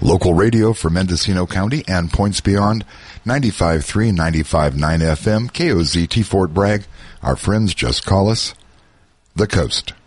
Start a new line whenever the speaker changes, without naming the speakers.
Local radio for Mendocino County and points beyond, 95.3, 95.9 FM, KOZT Fort Bragg. Our friends just call us The Coast.